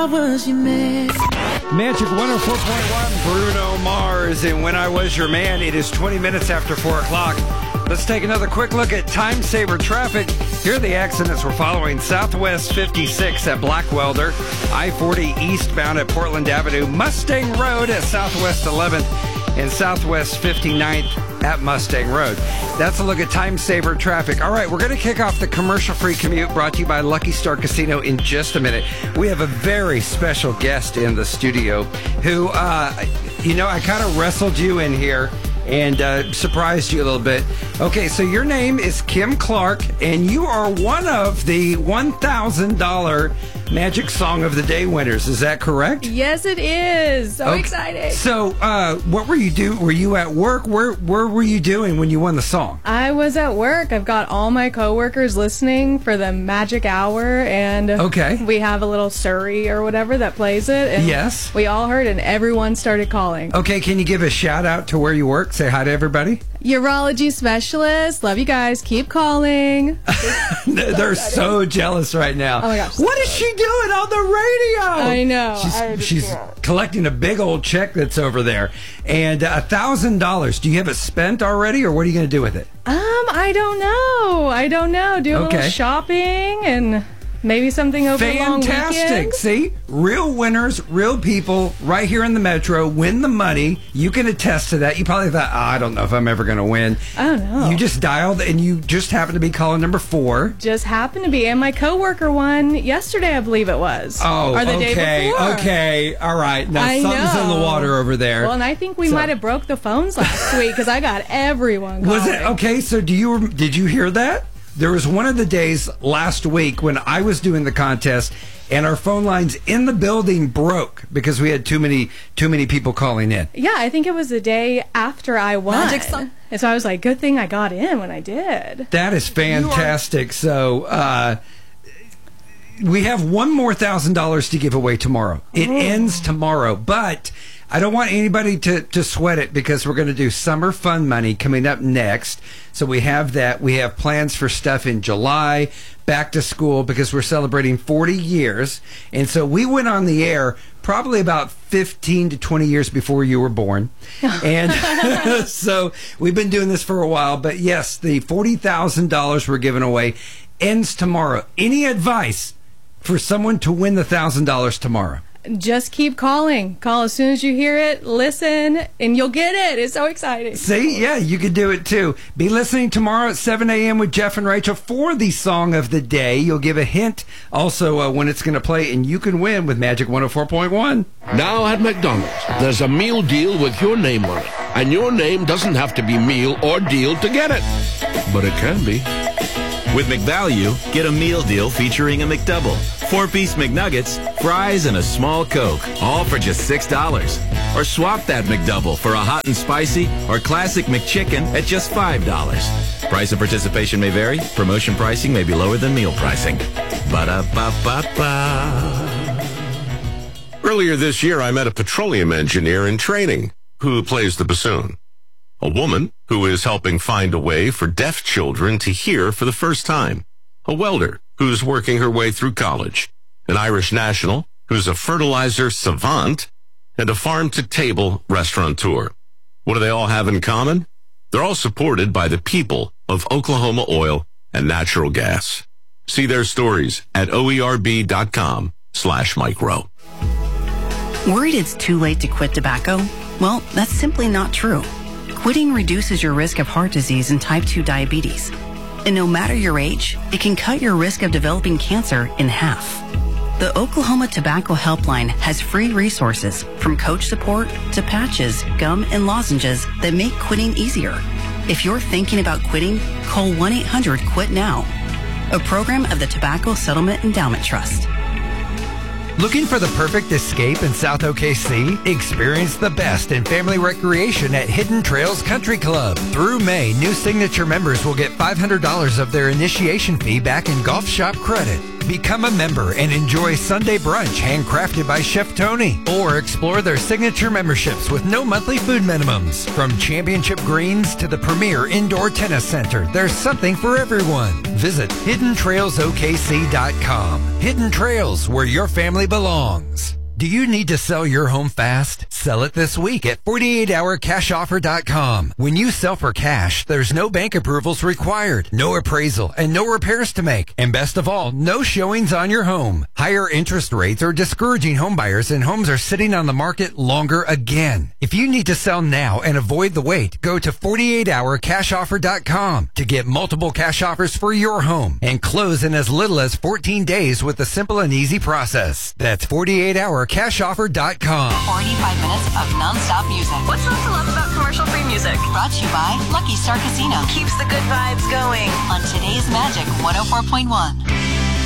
I was your man. Magic 104.1, Bruno Mars, and When I Was Your Man. It is 20 minutes after 4 o'clock. Let's take another quick look at time saver traffic. Here are the accidents we're following. Southwest 56 at Blackwelder, I-40 eastbound at Portland Avenue, Mustang Road at Southwest 11th, and Southwest 59th at Mustang Road. That's a look at time saver traffic. All right, we're going to kick off the commercial-free commute brought to you by Lucky Star Casino in just a minute. We have a very special guest in the studio who, I kind of wrestled you in here and surprised you a little bit. Okay, so your name is Kim Clark, and you are one of the $1,000 Magic Song of the Day winners. Is that correct? Yes, it is. So exciting. So, what were you doing? Were you at work? Where were you doing when you won the song? I was at work. I've got all my coworkers listening for the Magic Hour, and we have a little Surrey or whatever that plays it. And yes. We all heard, and everyone started calling. Okay, can you give a shout out to where you work? Say hi to everybody. Urology specialist. Love you guys. Keep calling. They're so jealous right now. Oh my gosh. What is she doing on the radio? I know. She's collecting a big old check that's over there. And $1,000. Do you have it spent already, or what are you going to do with it? I don't know. Do a little shopping and maybe something over the long weekend. Fantastic. See? Real winners, real people right here in the Metro win the money. You can attest to that. You probably thought, I don't know if I'm ever going to win. Oh, no. You just dialed and you just happened to be calling number 4. Just happened to be. And my coworker won yesterday, I believe it was. Oh, or the day before. Okay. All right. Now, something's in the water over there. Well, and I think we might have broke the phones last week because I got everyone calling. Was it? Okay, so did you hear that? There was one of the days last week when I was doing the contest and our phone lines in the building broke because we had too many people calling in. Yeah, I think it was the day after I won. And so I was like, good thing I got in when I did. That is fantastic. So we have one more $1,000 to give away tomorrow. It ends tomorrow, but I don't want anybody to sweat it because we're going to do summer fun money coming up next. So we have that. We have plans for stuff in July, back to school, because we're celebrating 40 years. And so we went on the air probably about 15 to 20 years before you were born. And so we've been doing this for a while. But yes, the $40,000 we're giving away ends tomorrow. Any advice for someone to win the $1,000 tomorrow? Just keep calling. Call as soon as you hear it, listen, and you'll get it. It's so exciting. See? Yeah, you could do it too. Be listening tomorrow at 7 a.m. with Jeff and Rachel for the Song of the Day. You'll give a hint also when it's going to play, and you can win with Magic 104.1. Now at McDonald's, there's a meal deal with your name on it. And your name doesn't have to be meal or deal to get it. But it can be. With McValue, get a meal deal featuring a McDouble, 4-piece McNuggets, fries, and a small Coke, all for just $6. Or swap that McDouble for a hot and spicy or classic McChicken at just $5. Price of participation may vary. Promotion pricing may be lower than meal pricing. Ba-da-ba-ba-ba. Earlier this year, I met a petroleum engineer in training who plays the bassoon. A woman who is helping find a way for deaf children to hear for the first time. A welder who's working her way through college. An Irish national who's a fertilizer savant. And a farm-to-table restaurateur. What do they all have in common? They're all supported by the people of Oklahoma Oil and Natural Gas. See their stories at oerb.com/micro. Worried it's too late to quit tobacco? Well, that's simply not true. Quitting reduces your risk of heart disease and type 2 diabetes. And no matter your age, it can cut your risk of developing cancer in half. The Oklahoma Tobacco Helpline has free resources from coach support to patches, gum, and lozenges that make quitting easier. If you're thinking about quitting, call 1-800-QUIT-NOW, a program of the Tobacco Settlement Endowment Trust. Looking for the perfect escape in South OKC? Experience the best in family recreation at Hidden Trails Country Club. Through May, new signature members will get $500 of their initiation fee back in golf shop credit. Become a member and enjoy Sunday brunch handcrafted by Chef Tony. Or explore their signature memberships with no monthly food minimums. From championship greens to the premier indoor tennis center, there's something for everyone. Visit HiddenTrailsOKC.com. Hidden Trails, where your family belongs. Do you need to sell your home fast? Sell it this week at 48hourcashoffer.com. When you sell for cash, there's no bank approvals required, no appraisal, and no repairs to make. And best of all, no showings on your home. Higher interest rates are discouraging home buyers, and homes are sitting on the market longer again. If you need to sell now and avoid the wait, go to 48hourcashoffer.com to get multiple cash offers for your home and close in as little as 14 days with a simple and easy process. That's 48hourcashoffer.com. 45 minutes of non-stop music. What's not to love about commercial-free music? Brought to you by Lucky Star Casino. Keeps the good vibes going. On today's Magic 104.1.